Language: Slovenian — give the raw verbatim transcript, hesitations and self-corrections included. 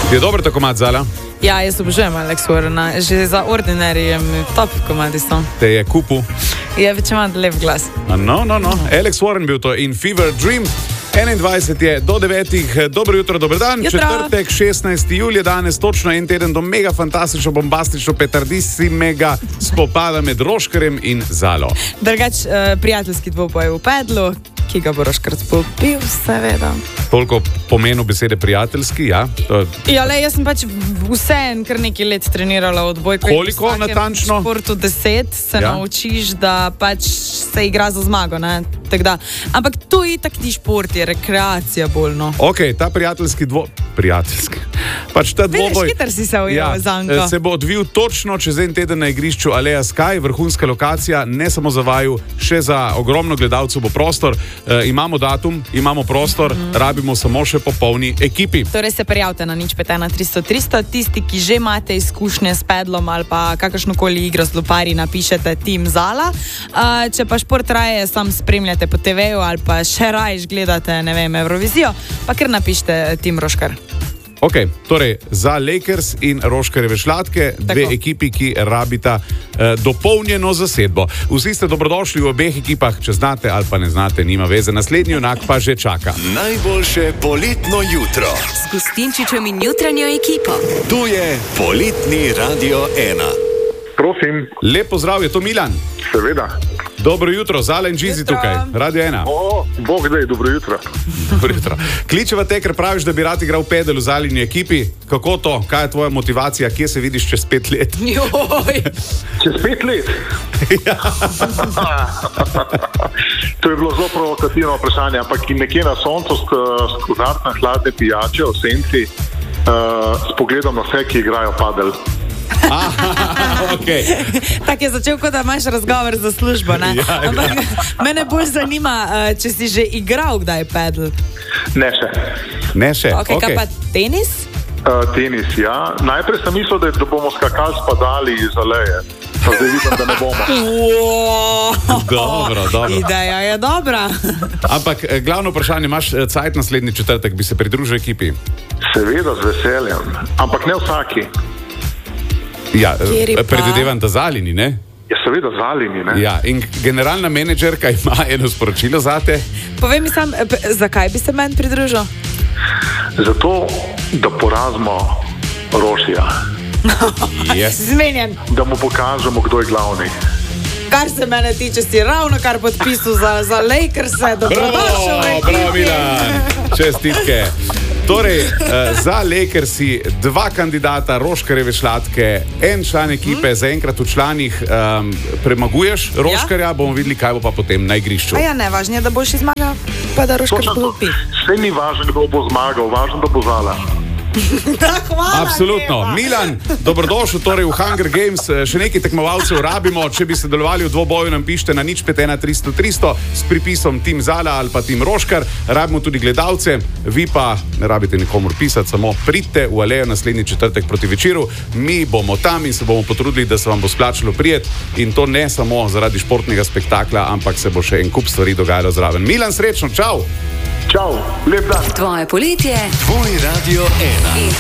Je dober ta komad, Zala? Ja, jaz obožujem Alex Warrena, že za Ordinary je mi top komadi so. Te je kupil? Je več ima lep glas. No, no, no. Alex Warren bil to in Fever Dream. enaindvajset je do devetih. Dobro jutro, dober dan. Jutro. Četrtek, šestnajsti julij, danes točno en teden do mega fantastično, bombastično, petardissimega spopada med Roškarjem in Zalo. Drugač, uh, prijateljski dvoboj v pedlu, ki ga bo Roškar popil, seveda. Toliko pomenu besede prijateljski, ja? To... Ja, le, jaz sem pač vseeno kar nekaj let trenirala odbojko. Koliko natančno? V športu deset se Ja. naučiš, da pač se igra za zmago, ne? Tak da. Ampak to itak ni šport, je rekreacija bolj, no. Ok, ta prijateljski dvo... Prijateljski. Pač ta Vidiš, dvoboj... hiter si se ujel, ja, Zanko. se bo odvil točno čez en teden na igrišču Aleja Sky, vrhunska lokacija, ne samo za vaju, še za ogromno gledalcev bo prostor. E, imamo datum, imamo prostor, mm. rabimo samo še popolni ekipi. Torej se prijavite na nič pet ena tristo tristo, tisti, ki že imate izkušnje s pedlom ali pa kakršnokoli igro z luparji, napišete Team Zala. Uh, če pa šport raje sam spremljate po te veju ali pa še rajš gledate, ne vem, Eurovizijo, pa kar napišete Team Roškar. Ok, torej za Lakers in Roškarjeve šlatke, dve ekipi, ki rabita eh, dopolnjeno zasedbo. Vsi ste dobrodošli v obeh ekipah, če znate ali pa ne znate, nima veze. Naslednji junak pa že čaka. Najboljše poletno jutro. S Gustinčičem in jutranjo ekipo. Tu je Poletni Radio ena. Prosim, Lep pozdrav, je to Milan? seveda. Dobro jutro, Zala in Džizi Jutro. tukaj, Radio ena. O, Bog daj, dobro jutro. Dobro jutro. Kličeva te, ker praviš, da bi rad igral pedel v Zalini ekipi. Kako to? Kaj je tvoja motivacija? Kje se vidiš čez pet let? Joj! Čez pet let. To je bilo zelo provokativno vprašanje, ampak nekje na soncu s kozarcem hladne pijače v senci uh, s pogledom na vse, ki igrajo padel. Aha, ok. Tak je začel, kot da imaš razgovor za službo, ne? Ja, ja. Ampak mene bolj zanima, uh, če si že igral kdaj pedl. Ne še. Ne še, Ok, ok. kaj pa tenis? Uh, tenis, ja. Najprej sem mislil, da, da bomo skakali spadali iz aleje. Pa zdaj vidim, da ne bomo. Wow. Dobro, dobro. Ideja je dobra. Ampak eh, glavno vprašanje, imaš eh, cajt naslednji četrtek, bi se pridružil ekipi? Seveda, z veseljem. Ampak ne vsaki. Ja, Kateri eh, pa? predvidevam, da Zalini, ne? Ja, seveda zalini, ne? Ja, in generalna menedžerka ima eno sporočilo zate. Povej mi sam, eh, p- zakaj bi se meni pridružil? Zato, da porazimo Rošija. Yes. Zmenjen. Da mu pokažemo, kdo je glavni. Kar se mene tiče, si ravno kar podpisal za, za Lakers-e. Dobrodošel v Bravo, ekipi. bravo Milan, čestitke. Torej, eh, za Lakersi dva kandidata, Roškarjeve šlatke, en član ekipe, hmm. zaenkrat v članih um, premaguješ Roškarja, bomo videli, kaj bo pa potem na igrišču. A ja, ne, važno je, da boš zmagal, pa da Roškar Točno to. polopi. Vse ni važno, kdo bo zmagal, važno, da bo Zala. Hvala. Absolutno. lepa. Milan, dobrodošel torej v Hunger Games. Še nekaj tekmovalcev rabimo. Če bi se delovali v dvoboju, nam pišite na nič pet ena tristo tristo s pripisom Team Zala ali pa Team Roškar. Rabimo tudi gledalce. Vi pa ne rabite nikomur pisati, samo pridite v Alejo naslednji četrtek proti večeru. Mi bomo tam in se bomo potrudili, da se vam bo splačalo prijet. In to ne samo zaradi športnega spektakla, ampak se bo še en kup stvari dogajalo zraven. Milan, srečno, čau! Čau, lep dan. Tvoje poletje. Tvoj Radio ena.